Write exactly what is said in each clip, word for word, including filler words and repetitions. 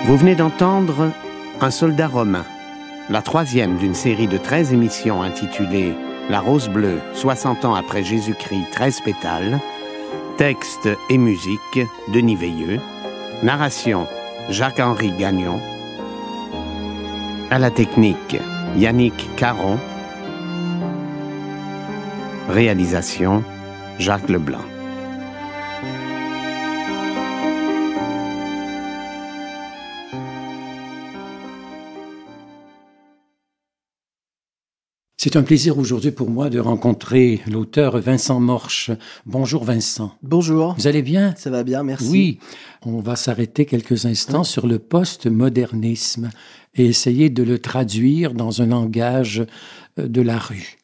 Vous venez d'entendre Un soldat romain, la troisième d'une série de treize émissions intitulée La Rose Bleue, soixante ans après Jésus-Christ, treize pétales. Texte et musique, Denis Veilleux. Narration, Jacques-Henri Gagnon. À la technique, Yannick Caron. Réalisation, Jacques Leblanc. C'est un plaisir aujourd'hui pour moi de rencontrer l'auteur Vincent Morche. Bonjour Vincent. Bonjour. Vous allez bien? Ça va bien, merci. Oui, on va s'arrêter quelques instants oui. sur le postmodernisme et essayer de le traduire dans un langage de la rue.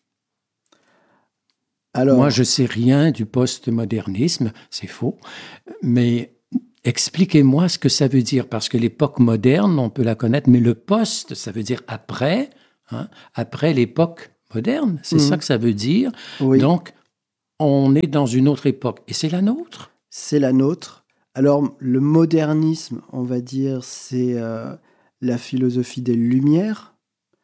Alors, moi, je ne sais rien du postmodernisme, c'est faux, mais expliquez-moi ce que ça veut dire, parce que l'époque moderne, on peut la connaître, mais le post, ça veut dire après, hein, après l'époque moderne, c'est mmh. ça que ça veut dire. Oui. Donc, on est dans une autre époque, et c'est la nôtre. C'est la nôtre. Alors, le modernisme, on va dire, c'est euh, la philosophie des Lumières,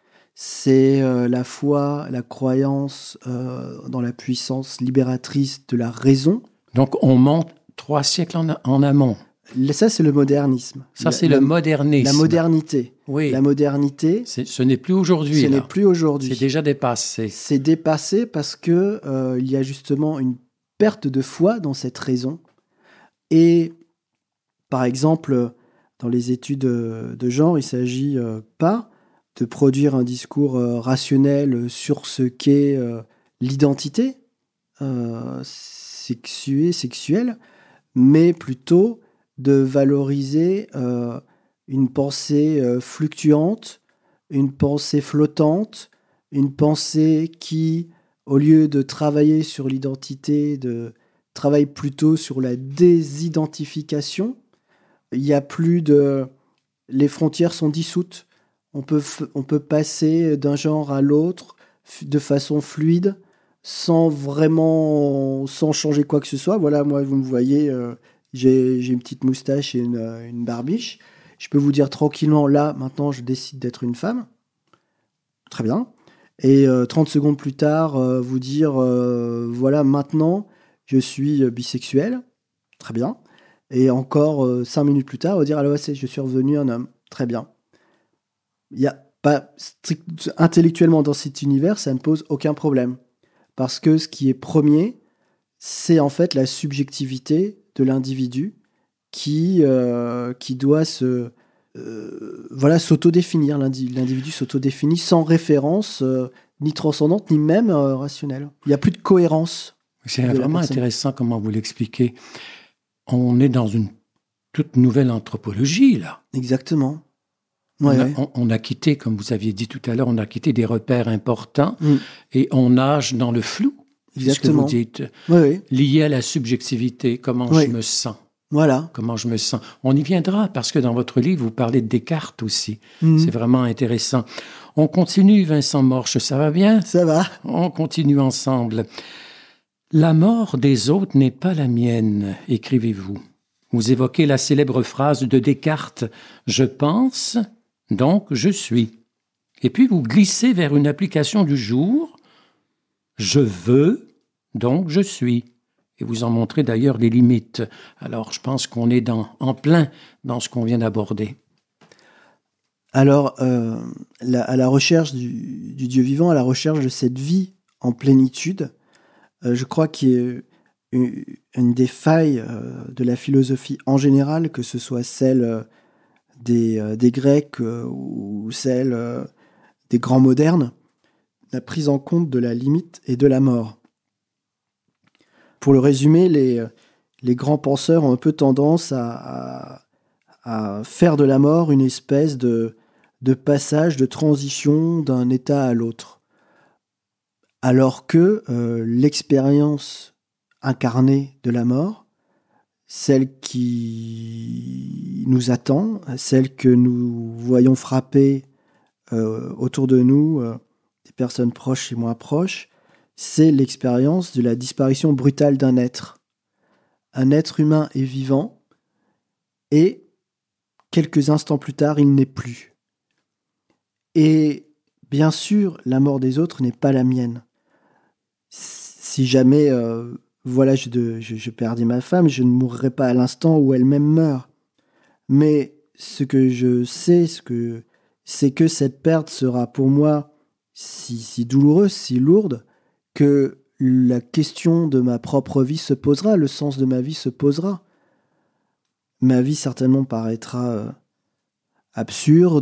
c'est euh, la foi, la croyance euh, dans la puissance libératrice de la raison. Donc, on monte trois siècles en, en amont. Ça, c'est le modernisme. Ça, c'est le, le modernisme. La modernité. Oui. La modernité. C'est, ce n'est plus aujourd'hui. Ce là. n'est plus aujourd'hui. C'est déjà dépassé. C'est dépassé parce que euh, il y a justement une perte de foi dans cette raison. Et, par exemple, dans les études de genre, il ne s'agit euh, pas de produire un discours euh, rationnel sur ce qu'est euh, l'identité euh, sexuée, sexuelle, mais plutôt de valoriser euh, une pensée euh, fluctuante, une pensée flottante, une pensée qui, au lieu de travailler sur l'identité, de travaille plutôt sur la désidentification. Il n'y a plus de... Les frontières sont dissoutes. On peut, on peut passer d'un genre à l'autre de façon fluide, sans vraiment... sans changer quoi que ce soit. Voilà, moi, vous me voyez... Euh, J'ai, j'ai une petite moustache et une, une barbiche. Je peux vous dire tranquillement, là, maintenant, je décide d'être une femme. Très bien. Et euh, trente secondes plus tard, euh, vous dire, euh, voilà, maintenant, je suis bisexuel. Très bien. Et encore euh, cinq minutes plus tard, vous dire, alors, je suis revenu un homme. Très bien. Il n'y a pas, strict, intellectuellement, dans cet univers, ça ne pose aucun problème. Parce que ce qui est premier, c'est en fait la subjectivité de l'individu qui, euh, qui doit se, euh, voilà, s'autodéfinir. L'individu, l'individu s'autodéfinit sans référence euh, ni transcendante, ni même euh, rationnelle. Il n'y a plus de cohérence. C'est de vraiment intéressant comment vous l'expliquez. On est dans une toute nouvelle anthropologie, là. Exactement. Ouais, on, a, ouais. on, on a quitté, comme vous aviez dit tout à l'heure, on a quitté des repères importants mm. et on nage dans le flou. Exactement. Ce que vous dites, oui, oui. lié à la subjectivité, comment oui. je me sens. Voilà. Comment je me sens. On y viendra, parce que dans votre livre, vous parlez de Descartes aussi. Mmh. C'est vraiment intéressant. On continue, Vincent Morche, ça va bien? Ça va. On continue ensemble. La mort des autres n'est pas la mienne, écrivez-vous. Vous évoquez la célèbre phrase de Descartes, « Je pense, donc je suis ». Et puis vous glissez vers une application du jour, « Je veux, donc je suis ». Et vous en montrez d'ailleurs les limites. Alors, je pense qu'on est dans, en plein dans ce qu'on vient d'aborder. Alors, euh, la, à la recherche du, du Dieu vivant, à la recherche de cette vie en plénitude, euh, je crois qu'il y a une, une des failles euh, de la philosophie en général, que ce soit celle euh, des, euh, des Grecs euh, ou celle euh, des grands modernes, la prise en compte de la limite et de la mort. Pour le résumer, les, les grands penseurs ont un peu tendance à, à, à faire de la mort une espèce de, de passage, de transition d'un état à l'autre. Alors que euh, l'expérience incarnée de la mort, celle qui nous attend, celle que nous voyons frapper euh, autour de nous, euh, des personnes proches et moins proches, c'est l'expérience de la disparition brutale d'un être. Un être humain est vivant et quelques instants plus tard, il n'est plus. Et bien sûr, la mort des autres n'est pas la mienne. Si jamais euh, voilà, je, de, je, je perdais ma femme, je ne mourrais pas à l'instant où elle-même meurt. Mais ce que je sais, ce que, c'est que cette perte sera pour moi si, si douloureuse, si lourde, que la question de ma propre vie se posera, le sens de ma vie se posera. Ma vie certainement paraîtra euh, absurde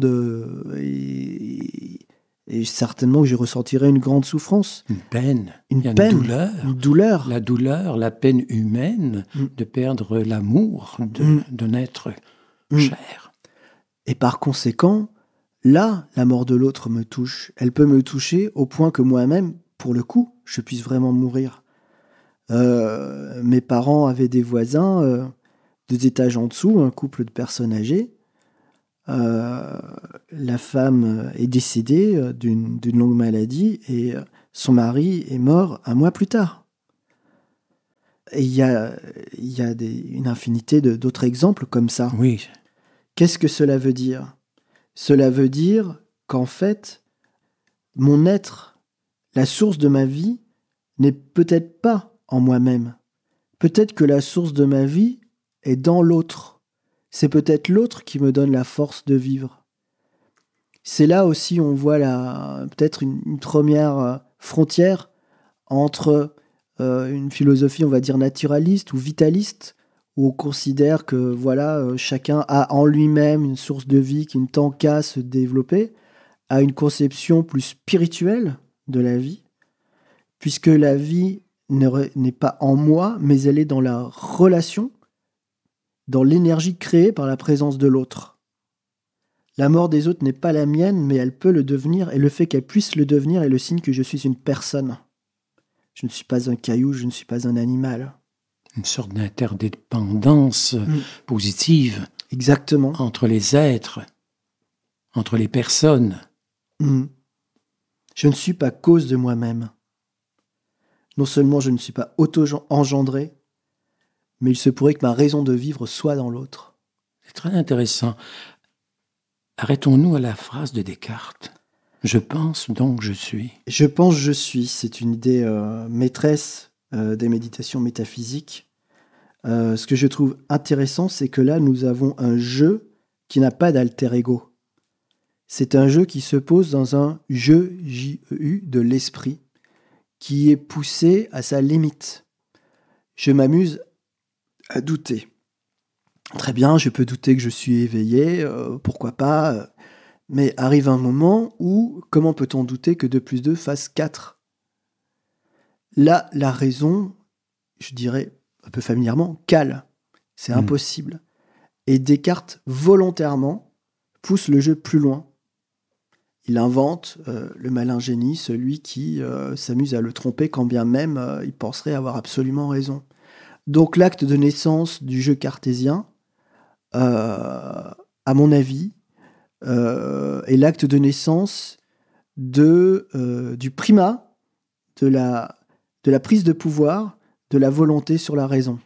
et, et certainement que je ressentirai une grande souffrance. Une peine, une, Il y a peine, une douleur. Une douleur. La douleur, la peine humaine mm. de perdre l'amour de, mm. d'un être mm. cher. Et par conséquent, là, la mort de l'autre me touche. Elle peut me toucher au point que moi-même, pour le coup, je puisse vraiment mourir. Euh, mes parents avaient des voisins, euh, deux étages en dessous, un couple de personnes âgées. Euh, la femme est décédée d'une, d'une longue maladie et son mari est mort un mois plus tard. Et il y a, y a des, une infinité de, d'autres exemples comme ça. Oui. Qu'est-ce que cela veut dire ? Cela veut dire qu'en fait, mon être, la source de ma vie, n'est peut-être pas en moi-même. Peut-être que la source de ma vie est dans l'autre. C'est peut-être l'autre qui me donne la force de vivre. C'est là aussi on voit la, peut-être une, une première frontière entre euh, une philosophie, on va dire, naturaliste ou vitaliste, où on considère que voilà, euh, chacun a en lui-même une source de vie qui ne tend qu'à se développer, à une conception plus spirituelle de la vie, puisque la vie n'est pas en moi, mais elle est dans la relation, dans l'énergie créée par la présence de l'autre. La mort des autres n'est pas la mienne, mais elle peut le devenir, et le fait qu'elle puisse le devenir est le signe que je suis une personne. Je ne suis pas un caillou, je ne suis pas un animal. Une sorte d'interdépendance mmh. positive. Exactement. Entre les êtres, entre les personnes. Mmh. Je ne suis pas cause de moi-même. Non seulement je ne suis pas auto-engendré, mais il se pourrait que ma raison de vivre soit dans l'autre. C'est très intéressant. Arrêtons-nous à la phrase de Descartes. Je pense donc je suis. Je pense je suis. C'est une idée euh, maîtresse euh, des méditations métaphysiques. Euh, ce que je trouve intéressant, c'est que là, nous avons un jeu qui n'a pas d'alter ego. C'est un jeu qui se pose dans un jeu J E U de l'esprit, qui est poussé à sa limite. Je m'amuse à douter. Très bien, je peux douter que je suis éveillé, euh, pourquoi pas, euh, mais arrive un moment où, comment peut-on douter que deux plus deux fasse quatre ? Là, la raison, je dirais un peu familièrement, cale. C'est mmh. impossible. Et Descartes, volontairement, pousse le jeu plus loin. Il invente euh, le malin génie, celui qui euh, s'amuse à le tromper quand bien même euh, il penserait avoir absolument raison. Donc l'acte de naissance du jeu cartésien, euh, à mon avis, euh, est l'acte de naissance de, euh, du primat de la, de la prise de pouvoir de la volonté sur la raison.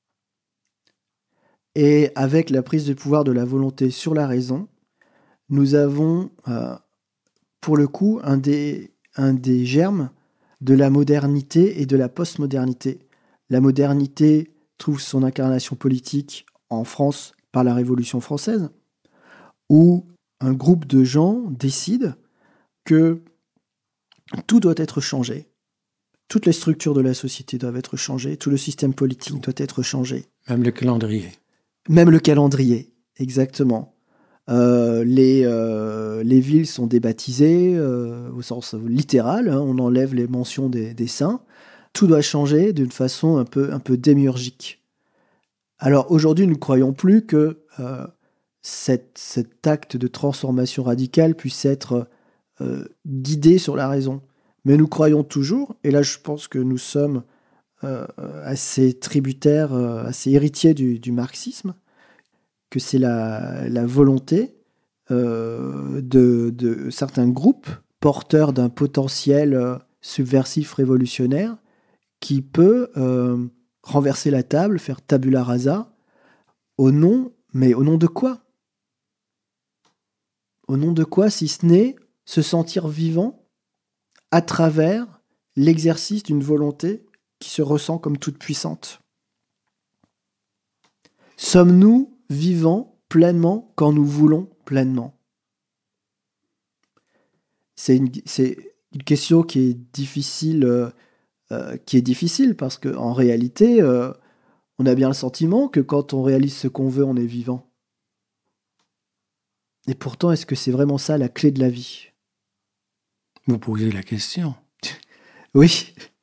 Et avec la prise de pouvoir de la volonté sur la raison, nous avons... Euh, pour le coup, un des, un des germes de la modernité et de la postmodernité. La modernité trouve son incarnation politique en France par la Révolution française, où un groupe de gens décide que tout doit être changé. Toutes les structures de la société doivent être changées, tout le système politique tout. doit être changé. Même le calendrier. Même le calendrier, exactement. Euh, les, euh, les villes sont débaptisées euh, au sens littéral, hein, on enlève les mentions des, des saints. Tout doit changer d'une façon un peu, un peu démiurgique. Alors aujourd'hui, nous ne croyons plus que euh, cette, cet acte de transformation radicale puisse être euh, guidé sur la raison. Mais nous croyons toujours, et là je pense que nous sommes euh, assez tributaires, euh, assez héritiers du, du marxisme, que c'est la, la volonté euh, de, de certains groupes porteurs d'un potentiel euh, subversif révolutionnaire qui peut euh, renverser la table, faire tabula rasa, au nom, mais au nom de quoi ? Au nom de quoi, si ce n'est se sentir vivant à travers l'exercice d'une volonté qui se ressent comme toute puissante. Sommes-nous vivants pleinement quand nous voulons pleinement ? C'est une, c'est une question qui est difficile, euh, euh, qui est difficile parce qu'en réalité, euh, on a bien le sentiment que quand on réalise ce qu'on veut, on est vivant. Et pourtant, est-ce que c'est vraiment ça la clé de la vie ? Vous posez la question. Oui,